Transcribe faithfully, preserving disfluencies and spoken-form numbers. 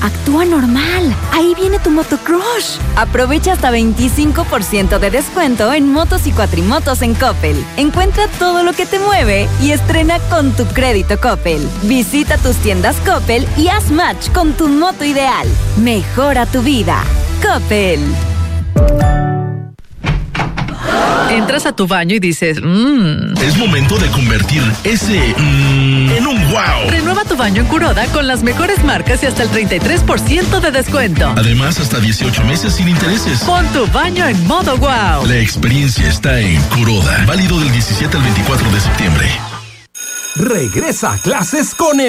actúa normal. Ahí viene tu motocrush. Aprovecha hasta veinticinco por ciento de descuento en motos y cuatrimotos en Coppel. Encuentra todo lo que te mueve y estrena con tu crédito Coppel. Visita tus tiendas Coppel y haz match con tu moto ideal. Mejora tu vida. Coppel. Entras a tu baño y dices, mmm. Es momento de convertir ese mmm en un wow. Renueva tu baño en Kuroda con las mejores marcas y hasta el treinta y tres por ciento de descuento. Además, hasta dieciocho meses sin intereses. Pon tu baño en modo wow. La experiencia está en Kuroda. Válido del diecisiete al veinticuatro de septiembre. Regresa a clases con